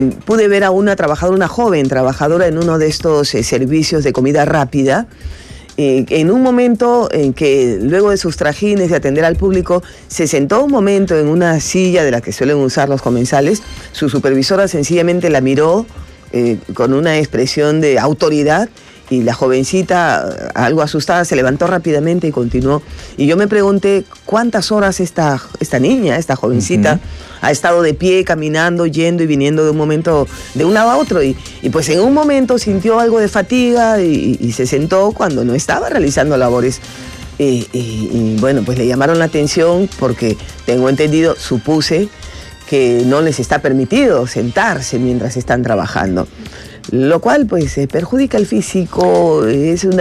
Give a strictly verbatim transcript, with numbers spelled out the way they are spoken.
Pude ver a una trabajadora, una joven trabajadora en uno de estos eh, servicios de comida rápida, eh, en un momento en que luego de sus trajines de atender al público, se sentó un momento en una silla de la que suelen usar los comensales. Su supervisora sencillamente la miró eh, con una expresión de autoridad, y la jovencita, algo asustada, se levantó rápidamente y continuó. Y yo me pregunté cuántas horas esta, esta niña, esta jovencita, uh-huh. ha estado de pie, caminando, yendo y viniendo de un momento, de un lado a otro. Y, y pues en un momento sintió algo de fatiga y, y se sentó cuando no estaba realizando labores. Y, y, y bueno, pues le llamaron la atención porque, tengo entendido, supuse que no les está permitido sentarse mientras están trabajando. Lo cual pues perjudica el físico, es una